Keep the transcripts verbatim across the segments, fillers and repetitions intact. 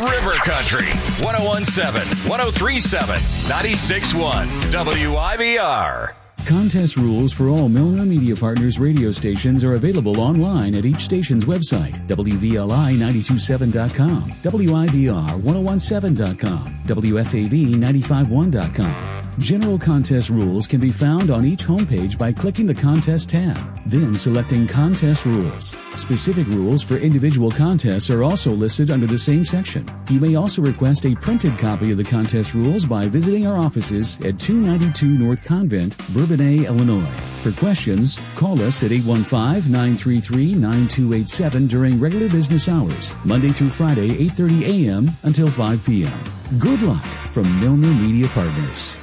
River Country, one oh one seven, one oh three seven, ninety-six one, W I V R. Contest rules for all Milner Media Partners radio stations are available online at each station's website, W V L I nine two seven dot com, W I V R ten seventeen dot com, W F A V ninety-five one dot com. General contest rules can be found on each homepage by clicking the Contest tab, then selecting Contest Rules. Specific rules for individual contests are also listed under the same section. You may also request a printed copy of the contest rules by visiting our offices at two ninety-two North Convent, Bourbonnais, Illinois. For questions, call us at eight one five, nine three three, nine two eight seven during regular business hours, Monday through Friday, eight thirty a.m. until five p.m. Good luck from Milner Media Partners.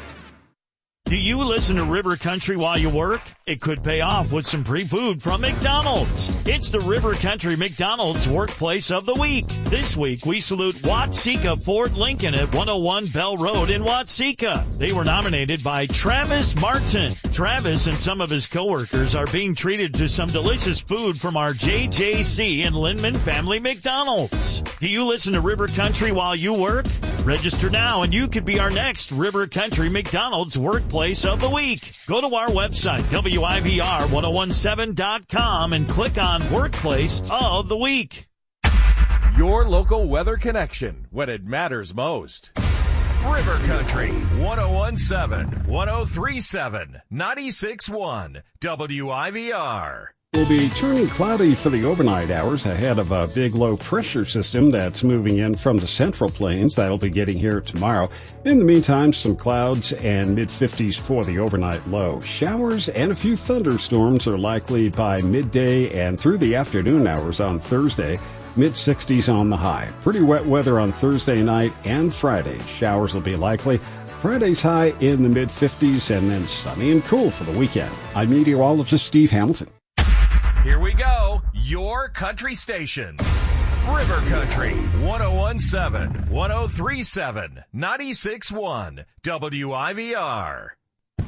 Do you listen to River Country while you work? It could pay off with some free food from McDonald's. It's the River Country McDonald's Workplace of the Week. This week, we salute Watseka Ford Lincoln at one oh one Bell Road in Watseka. They were nominated by Travis Martin. Travis and some of his coworkers are being treated to some delicious food from our J J C and Lindman Family McDonald's. Do you listen to River Country while you work? Register now and you could be our next River Country McDonald's Workplace of the Week. Go to our website, W I V R ten seventeen dot com, and click on Workplace of the Week. Your local weather connection when it matters most. River Country, ten seventeen, ten thirty-seven, ninety-six one, W I V R. Will be turning cloudy for the overnight hours ahead of a big low pressure system that's moving in from the central plains. That'll be getting here tomorrow. In the meantime, some clouds and mid fifties for the overnight low. Showers and a few thunderstorms are likely by midday and through the afternoon hours on Thursday. mid sixties on the high. Pretty wet weather on Thursday night and Friday. Showers will be likely. Friday's high in the mid fifties and then sunny and cool for the weekend. I'm meteorologist Steve Hamilton. Here we go, your country station. River Country, ten seventeen, ten thirty-seven, ninety-six one, W I V R.